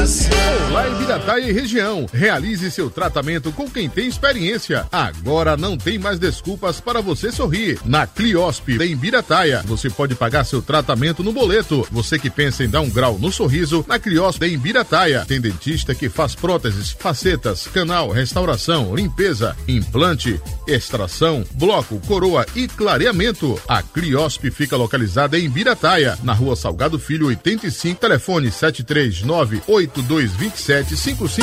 Olá, Ibirataia e região. Realize seu tratamento com quem tem experiência. Agora não tem mais desculpas para você sorrir. Na Cliosp de Ibirataia, você pode pagar seu tratamento no boleto. Você que pensa em dar um grau no sorriso, na Cliosp de Ibirataia. Tem dentista que faz próteses, facetas, canal, restauração, limpeza, implante, extração, bloco, coroa e clareamento. A Cliosp fica localizada em Ibirataia, na Rua Salgado Filho 85, telefone 739-8227-5500.